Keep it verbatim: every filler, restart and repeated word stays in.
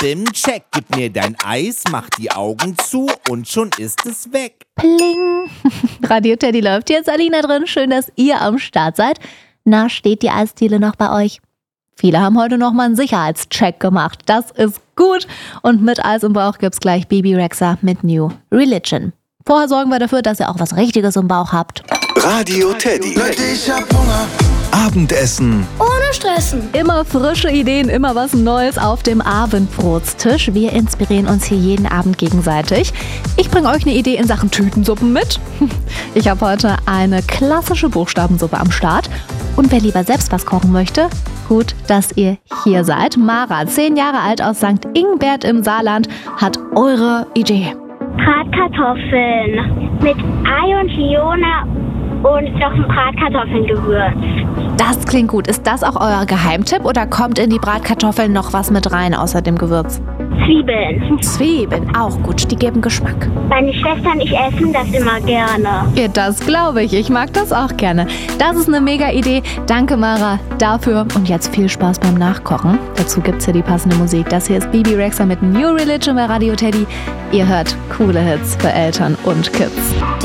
Bim, check, gib mir dein Eis, mach die Augen zu und schon ist es weg. Pling. Radio Teddy läuft jetzt, Alina drin. Schön, dass ihr am Start seid. Na, steht die Eisdiele noch bei euch? Viele haben heute noch mal einen Sicherheitscheck gemacht. Das ist gut. Und mit Eis im Bauch gibt's gleich Bebe Rexha mit New Religion. Vorher sorgen wir dafür, dass ihr auch was Richtiges im Bauch habt. Radio Teddy. Ich hab Hunger. Abendessen. Ohne Stressen. Immer frische Ideen, immer was Neues auf dem Abendbrotstisch. Wir inspirieren uns hier jeden Abend gegenseitig. Ich bringe euch eine Idee in Sachen Tütensuppen mit. Ich habe heute eine klassische Buchstabensuppe am Start. Und wer lieber selbst was kochen möchte, gut, dass ihr hier seid. Mara, zehn Jahre alt aus Sankt Ingbert im Saarland, hat eure Idee. Bratkartoffeln mit Ei und Fiona und noch ein Bratkartoffelngewürz. Das klingt gut. Ist das auch euer Geheimtipp oder kommt in die Bratkartoffeln noch was mit rein außer dem Gewürz? Zwiebeln. Zwiebeln, auch gut. Die geben Geschmack. Meine Schwester und ich essen das immer gerne. Ja, das glaube ich. Ich mag das auch gerne. Das ist eine mega Idee. Danke, Mara, dafür. Und jetzt viel Spaß beim Nachkochen. Dazu gibt's hier die passende Musik. Das hier ist Bebe Rexha mit New Religion bei Radio Teddy. Ihr hört coole Hits für Eltern und Kids.